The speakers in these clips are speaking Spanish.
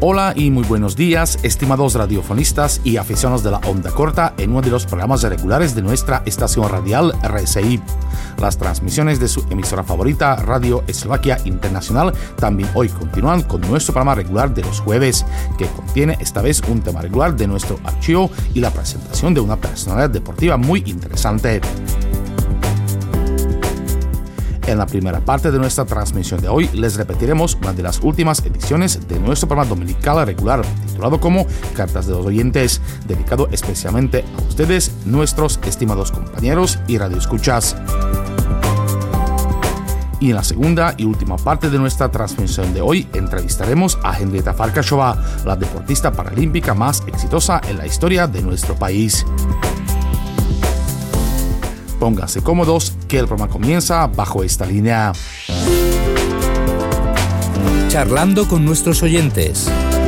Hola y muy buenos días, estimados radiofonistas y aficionados de la onda corta en uno de los programas regulares de nuestra estación radial RSI. Las transmisiones de su emisora favorita, Radio Eslovaquia Internacional, también hoy continúan con nuestro programa regular de los jueves, que contiene esta vez un tema regular de nuestro archivo y la presentación de una personalidad deportiva muy interesante. En la primera parte de nuestra transmisión de hoy les repetiremos una de las últimas ediciones de nuestro programa dominical regular, titulado como Cartas de los Oyentes, dedicado especialmente a ustedes, nuestros estimados compañeros y radioescuchas. Y en la segunda y última parte de nuestra transmisión de hoy entrevistaremos a Henrieta Farkasová, la deportista paralímpica más exitosa en la historia de nuestro país. Pónganse cómodos, que el programa comienza bajo esta línea. Charlando con nuestros oyentes.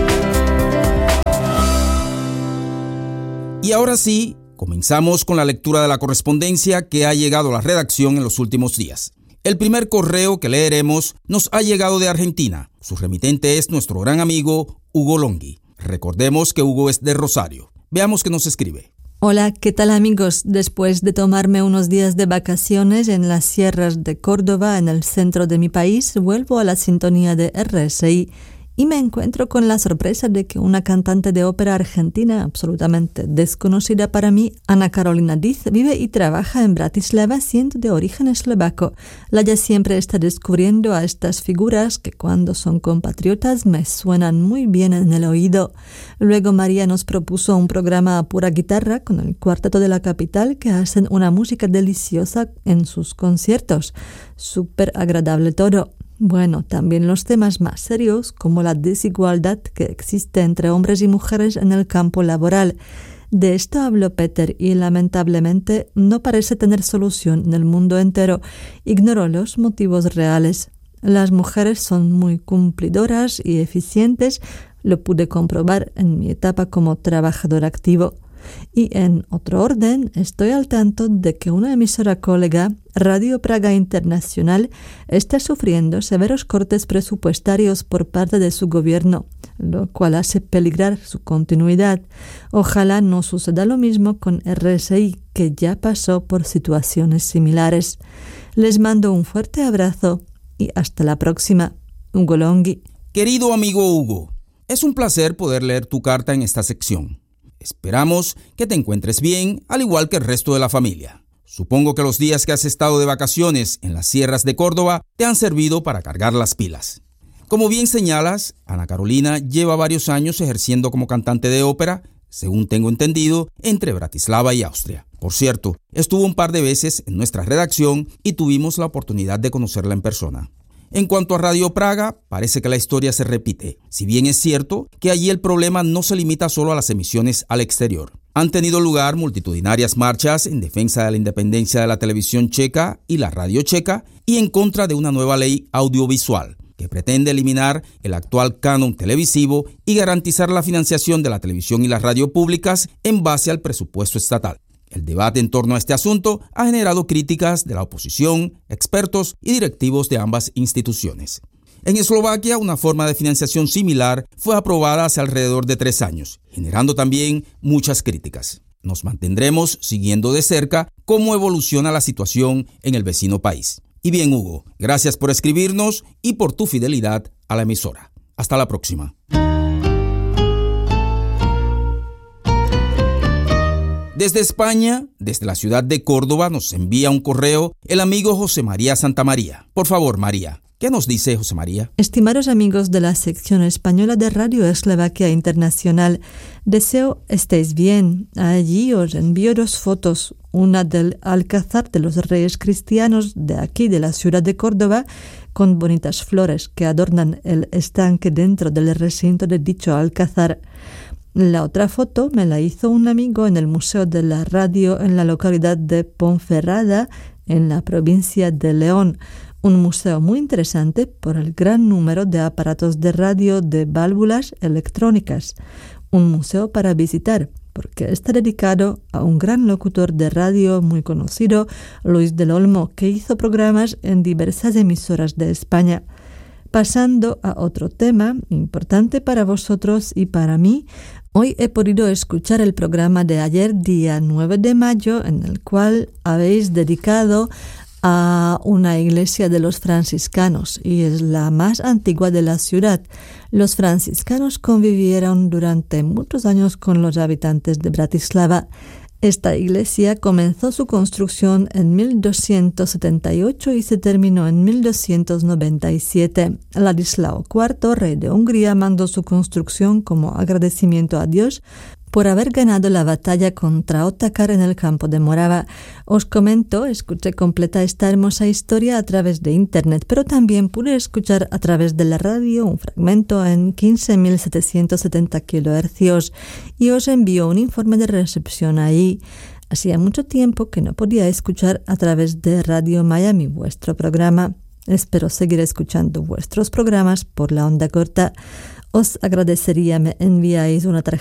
Y ahora sí, comenzamos con la lectura de la correspondencia que ha llegado a la redacción en los últimos días. El primer correo que leeremos nos ha llegado de Argentina. Su remitente es nuestro gran amigo Hugo Longhi. Recordemos que Hugo es de Rosario. Veamos qué nos escribe. Hola, ¿qué tal amigos? Después de tomarme unos días de vacaciones en las sierras de Córdoba, en el centro de mi país, vuelvo a la sintonía de RSI y me encuentro con la sorpresa de que una cantante de ópera argentina absolutamente desconocida para mí, Ana Carolina Diz, vive y trabaja en Bratislava siendo de origen eslovaco. Laya siempre está descubriendo a estas figuras que cuando son compatriotas me suenan muy bien en el oído. Luego María nos propuso un programa a pura guitarra con el Cuarteto de la Capital que hacen una música deliciosa en sus conciertos. Súper agradable todo. Bueno, también los temas más serios, como la desigualdad que existe entre hombres y mujeres en el campo laboral. De esto habló Peter y lamentablemente no parece tener solución en el mundo entero. Ignoró los motivos reales. Las mujeres son muy cumplidoras y eficientes, lo pude comprobar en mi etapa como trabajador activo. Y en otro orden, estoy al tanto de que una emisora colega, Radio Praga Internacional, está sufriendo severos cortes presupuestarios por parte de su gobierno, lo cual hace peligrar su continuidad. Ojalá no suceda lo mismo con RSI, que ya pasó por situaciones similares. Les mando un fuerte abrazo y hasta la próxima. Hugo Longhi. Querido amigo Hugo, es un placer poder leer tu carta en esta sección. Esperamos que te encuentres bien, al igual que el resto de la familia. Supongo que los días que has estado de vacaciones en las sierras de Córdoba te han servido para cargar las pilas. Como bien señalas, Ana Carolina lleva varios años ejerciendo como cantante de ópera, según tengo entendido, entre Bratislava y Austria. Por cierto, estuvo un par de veces en nuestra redacción y tuvimos la oportunidad de conocerla en persona. En cuanto a Radio Praga, parece que la historia se repite, si bien es cierto que allí el problema no se limita solo a las emisiones al exterior. Han tenido lugar multitudinarias marchas en defensa de la independencia de la televisión checa y la radio checa y en contra de una nueva ley audiovisual que pretende eliminar el actual canon televisivo y garantizar la financiación de la televisión y la radio públicas en base al presupuesto estatal. El debate en torno a este asunto ha generado críticas de la oposición, expertos y directivos de ambas instituciones. En Eslovaquia, una forma de financiación similar fue aprobada hace alrededor de 3 años, generando también muchas críticas. Nos mantendremos siguiendo de cerca cómo evoluciona la situación en el vecino país. Y bien, Hugo, gracias por escribirnos y por tu fidelidad a la emisora. Hasta la próxima. Desde España, desde la ciudad de Córdoba, nos envía un correo el amigo José María Santamaría. Por favor, María, ¿qué nos dice José María? Estimados amigos de la sección española de Radio Eslovaquia Internacional, deseo estéis bien. Allí os envío 2 fotos, una del Alcázar de los Reyes Cristianos de aquí, de la ciudad de Córdoba, con bonitas flores que adornan el estanque dentro del recinto de dicho Alcázar. La otra foto me la hizo un amigo en el Museo de la Radio en la localidad de Ponferrada, en la provincia de León. Un museo muy interesante por el gran número de aparatos de radio de válvulas electrónicas. Un museo para visitar, porque está dedicado a un gran locutor de radio muy conocido, Luis del Olmo, que hizo programas en diversas emisoras de España. Pasando a otro tema importante para vosotros y para mí, hoy he podido escuchar el programa de ayer, día 9 de mayo, en el cual habéis dedicado a una iglesia de los franciscanos y es la más antigua de la ciudad. Los franciscanos convivieron durante muchos años con los habitantes de Bratislava. Esta iglesia comenzó su construcción en 1278 y se terminó en 1297. Ladislao IV, rey de Hungría, mandó su construcción como agradecimiento a Dios por haber ganado la batalla contra Otakar en el campo de Morava. Os comento, escuché completa esta hermosa historia a través de internet, pero también pude escuchar a través de la radio un fragmento en 15.770 kHz y os envío un informe de recepción ahí. Hacía mucho tiempo que no podía escuchar a través de Radio Miami vuestro programa. Espero seguir escuchando vuestros programas por la onda corta. Os agradecería me enviáis una tarjeta